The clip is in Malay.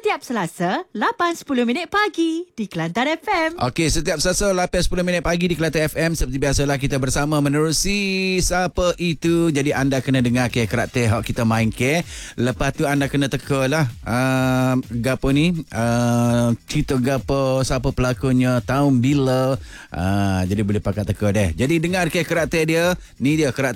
Setiap Selasa, 8.10 pagi di Kelantan FM. Okey, setiap Selasa 8.10 pagi di Kelantan FM. Seperti biasalah kita bersama menerusi siapa itu. Jadi anda kena dengar ke karakter hak kita main ke. Lepas tu anda kena teka lah gapo ni, cerita gapo, siapa pelakonnya, tahun bila. Jadi boleh pakai teka deh. Jadi dengar ke karakter dia. Ni dia karakter